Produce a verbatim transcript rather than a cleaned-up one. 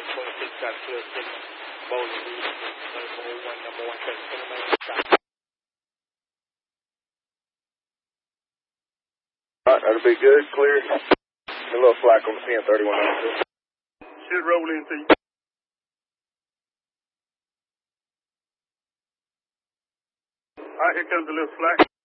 twenty-six got clear signal. Bowling lead, number one, number one, check, man, stop. Alright, that'll be good, clear. A little slack on the ten thirty-one ninety-two. Should roll into you. Alright, here comes a little slack.